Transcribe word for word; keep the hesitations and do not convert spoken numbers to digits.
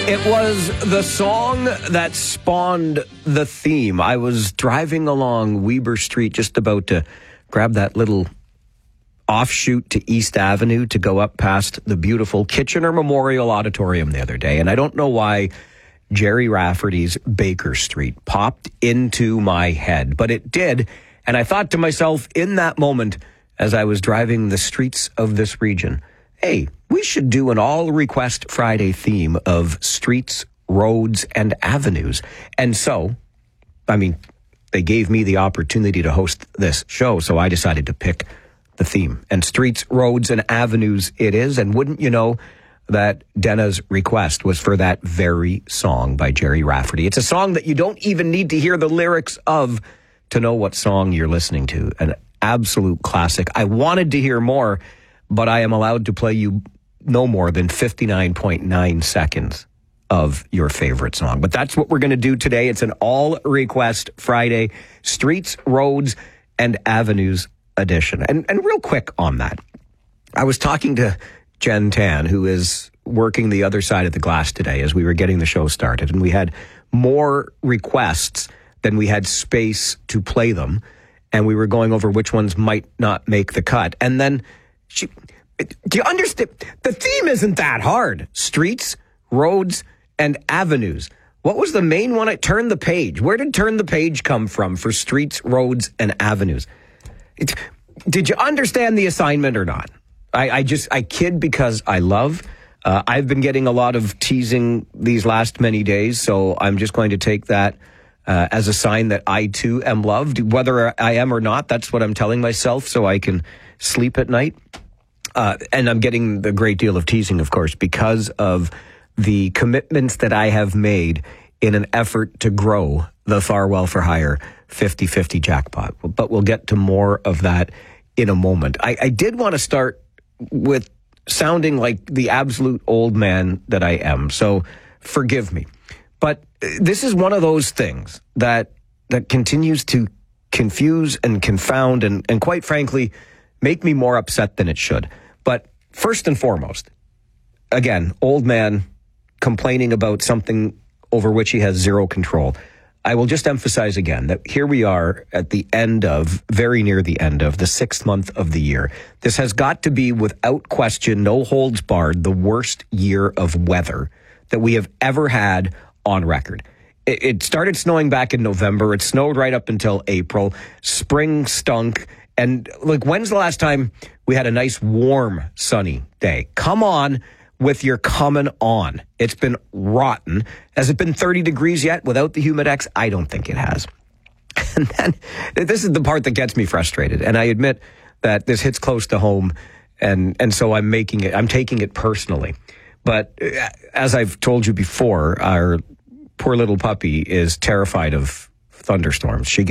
It was the song that spawned the theme. I was driving along Weber Street, just about to grab that little offshoot to East Avenue to go up past the beautiful Kitchener Memorial Auditorium the other day. And I don't know why Gerry Rafferty's Baker Street popped into my head, but it did. And I thought to myself in that moment, as I was driving the streets of this region, hey, we should do an All Request Friday theme of streets, roads, and avenues. And so, I mean, they gave me the opportunity to host this show, so I decided to pick the theme. And streets, roads, and avenues it is. And wouldn't you know that Dena's request was for that very song by Gerry Rafferty. It's a song that you don't even need to hear the lyrics of to know what song you're listening to. An absolute classic. I wanted to hear more, but I am allowed to play you no more than fifty-nine point nine seconds of your favorite song. But that's what we're going to do today. It's an All Request Friday, Streets, Roads, and Avenues edition. And, and real quick on that, I was talking to Jen Tan, who is working the other side of the glass today as we were getting the show started, and we had more requests than we had space to play them, and we were going over which ones might not make the cut. And then she... Do you understand? The theme isn't that hard. Streets, roads, and avenues. What was the main one? It Turn the Page. Where did Turn the Page come from for streets, roads, and avenues? It, did you understand the assignment or not? I, I just, I kid because I love. Uh, I've been getting a lot of teasing these last many days, so I'm just going to take that uh, as a sign that I too am loved. Whether I am or not, that's what I'm telling myself so I can sleep at night. Uh, and I'm getting the great deal of teasing, of course, because of the commitments that I have made in an effort to grow the Farwell for Hire fifty-fifty jackpot. But we'll get to more of that in a moment. I, I did want to start with sounding like the absolute old man that I am, so forgive me. But this is one of those things that that continues to confuse and confound and, and quite frankly, make me more upset than it should. But first and foremost, again, old man complaining about something over which he has zero control. I will just emphasize again that here we are at the end of, very near the end of, the sixth month of the year. This has got to be, without question, no holds barred, the worst year of weather that we have ever had on record. It, it started snowing back in November. It snowed right up until April. Spring stunk. And like, when's the last time we had a nice, warm, sunny day? Come on with your coming on. It's been rotten. Has it been thirty degrees yet without the Humidex? I don't think it has. And then this is the part that gets me frustrated. And I admit that this hits close to home. And, and so I'm making it, I'm taking it personally. But as I've told you before, our poor little puppy is terrified of thunderstorms. She